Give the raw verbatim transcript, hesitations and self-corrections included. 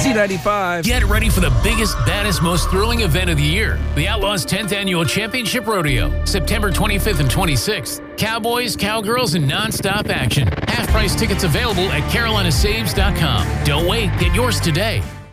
Z ninety-five. Get ready for the biggest, baddest, most thrilling event of the year. The Outlaws' tenth Annual Championship Rodeo, September twenty-fifth and twenty-sixth. Cowboys, cowgirls, and non-stop action. Half-price tickets available at carolina saves dot com. Don't wait. Get yours today.